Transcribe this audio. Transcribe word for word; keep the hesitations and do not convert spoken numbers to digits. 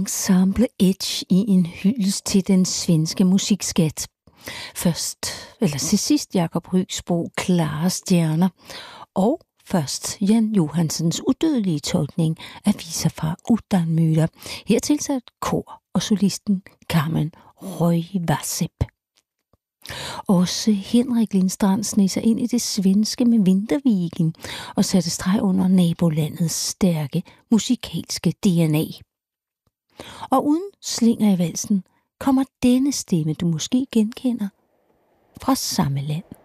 Ensemble Edge i en hyldest til den svenske musikskat. Først, eller til sidst, Jakob Rygsbro, Klare Stjerner, og først Jan Johansens udødelige tolkning af viser fra Utanmyra, her tilsat kor og solisten Carmen Røyvasep. Også Henrik Lindstrand sneg sig ind i det svenske med Vinterviken og satte streg under nabolandets stærke musikalske D N A. Og uden slinger i valsen kommer denne stemme, du måske genkender, fra samme land.